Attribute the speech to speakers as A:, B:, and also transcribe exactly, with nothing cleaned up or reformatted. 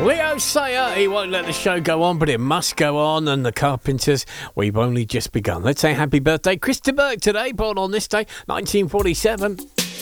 A: Leo Sayer, he won't let the show go on, but it must go on. And the Carpenters, we've only just begun. Let's say happy birthday, Chris de Burgh today, born on this day, nineteen forty-seven.